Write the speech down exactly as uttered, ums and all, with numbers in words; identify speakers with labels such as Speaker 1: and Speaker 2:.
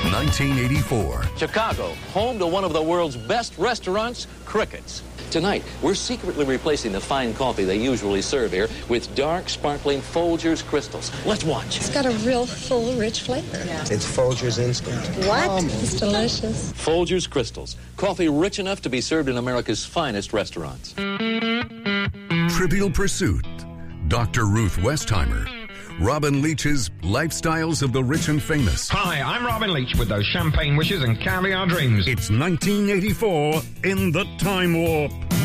Speaker 1: nineteen eighty-four.
Speaker 2: Chicago, home to one of the world's best restaurants, Cricket's. Tonight, we're secretly replacing the fine coffee they usually serve here with dark, sparkling Folgers Crystals. Let's watch.
Speaker 3: It's got a real full, rich flavor.
Speaker 4: Yeah. It's Folgers Instant.
Speaker 3: What? Um, it's delicious.
Speaker 2: Folgers Crystals. Coffee rich enough to be served in America's finest restaurants.
Speaker 1: Trivial Pursuit. Doctor Ruth Westheimer. Robin Leach's Lifestyles of the Rich and Famous.
Speaker 5: Hi, I'm Robin Leach with those champagne wishes and caviar dreams.
Speaker 1: It's nineteen eighty-four in the Time Warp.